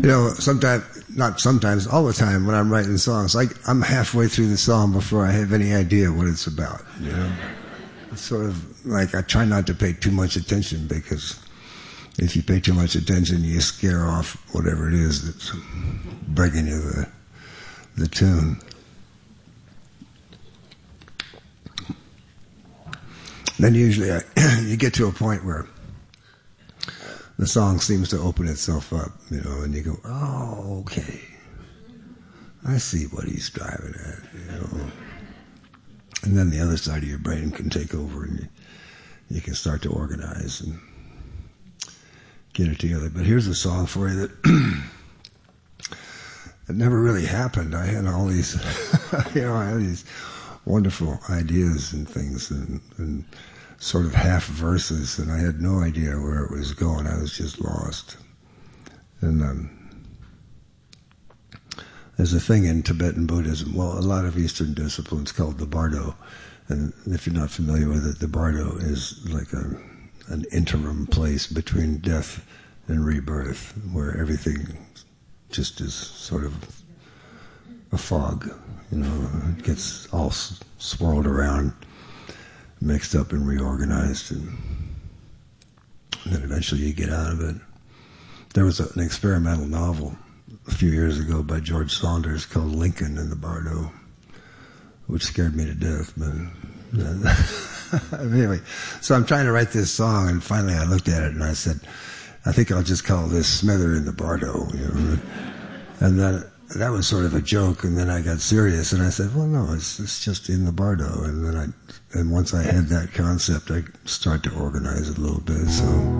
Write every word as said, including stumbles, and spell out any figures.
You know, sometimes, not sometimes, all the time when I'm writing songs, like I'm halfway through the song before I have any idea what it's about, you know? It's sort of like I try not to pay too much attention, because if you pay too much attention, you scare off whatever it is that's bringing you the, the tune. Then usually I, you get to a point where the song seems to open itself up, you know, and you go, oh, okay, I see what he's driving at, you know. And then the other side of your brain can take over, and you, you can start to organize and get it together. But here's a song for you that it never really happened. I had all these, you know, I had these wonderful ideas and things, and, and sort of half verses, and I had no idea where it was going. I was just lost. And um, there's a thing in Tibetan Buddhism, well, a lot of Eastern disciplines, called the Bardo. And if you're not familiar with it, the Bardo is like a, an interim place between death and rebirth, where everything just is sort of a fog. You know, it gets all swirled around, mixed up and reorganized, and then eventually you get out of it. There was an experimental novel a few years ago by George Saunders called Lincoln in the Bardo, which scared me to death. But anyway, so I'm trying to write this song, and finally I looked at it and I said, I think I'll just call this Smither in the Bardo. You know? And then that was sort of a joke, and then I got serious, and I said, well, no, it's, it's just in the Bardo. And then I, and once I had that concept, I started to organize it a little bit, so...